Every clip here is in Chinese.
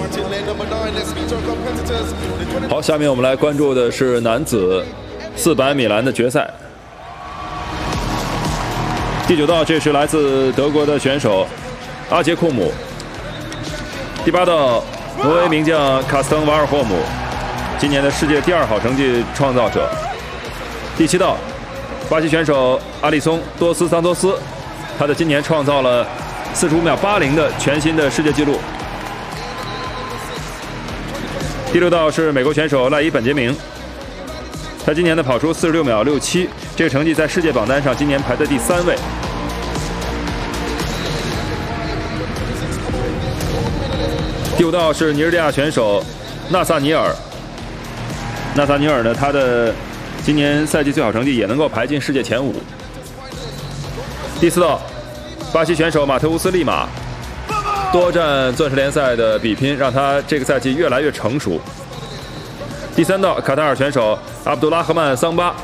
好，下面我们来关注的是男子400米栏的决赛。第9道，这是来自德国的选手阿杰库姆。第8道，挪威名将卡斯滕瓦尔霍姆，今年的世界第2好成绩创造者。第7道，巴西选手阿里松多斯桑托斯，他的今年创造了45秒80的全新的世界纪录。第6道是美国选手赖伊本杰明，他今年的跑出46秒67，这个成绩在世界榜单上今年排在第3位。第5道是尼日利亚选手纳萨尼尔，纳萨尼尔呢，他的今年赛季最好成绩也能够排进世界前5。第4道，巴西选手马特乌斯利马，多战钻石联赛的比拼让他这个赛季越来越成熟。第3道，卡塔尔选手阿卜杜拉赫曼桑巴，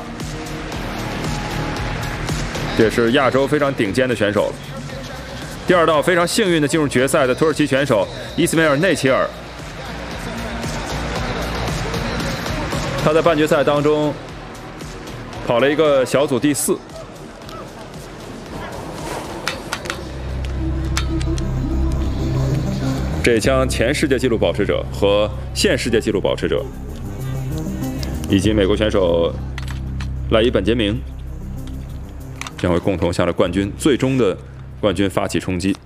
这也是亚洲非常顶尖的选手了。第2道，非常幸运的进入决赛的土耳其选手伊斯梅尔内齐尔，他在半决赛当中跑了一个小组第4。这将前世界纪录保持者和现世界纪录保持者，以及美国选手赖伊本杰明，将会共同向着最终的冠军发起冲击。